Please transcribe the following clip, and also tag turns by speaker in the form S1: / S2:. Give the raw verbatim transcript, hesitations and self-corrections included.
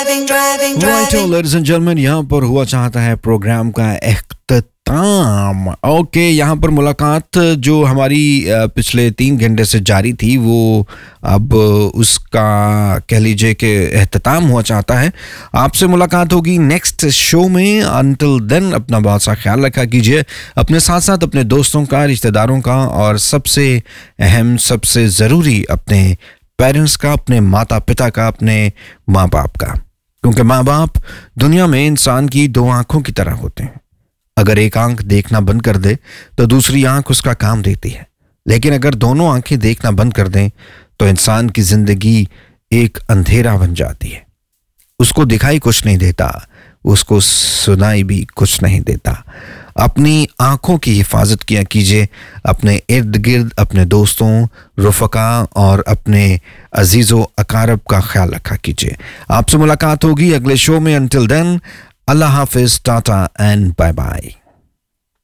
S1: Right ladies and gentleman, यहाँ पर हुआ चाहता है प्रोग्राम का इख्तिताम। ओके, यहाँ पर मुलाकात जो हमारी अ, पिछले तीन घंटे से जारी थी वो अब उसका कह लीजिए कि इख्तिताम हुआ चाहता है। आपसे मुलाकात होगी नेक्स्ट शो में। अंटिल देन अपना बहुत सा ख्याल रखा कीजिए, अपने साथ साथ अपने दोस्तों का, रिश्तेदारों का, और सबसे अहम, सबसे ज़रूरी अपने पेरेंट्स का, अपने माता पिता का, अपने माँ बाप का। क्योंकि माँ बाप दुनिया में इंसान की दो आंखों की तरह होते हैं। अगर एक आंख देखना बंद कर दे तो दूसरी आंख उसका काम देती है, लेकिन अगर दोनों आंखें देखना बंद कर दें तो इंसान की जिंदगी एक अंधेरा बन जाती है। उसको दिखाई कुछ नहीं देता, उसको सुनाई भी कुछ नहीं देता। अपनी आंखों की हिफाजत किया कीजिए, अपने इर्द गिर्द अपने दोस्तों, रुफ़का और अपने अजीज़ो अकारब का ख्याल रखा कीजिए। आपसे मुलाकात होगी अगले शो में। Until then, Allah Hafiz, Tata and bye bye.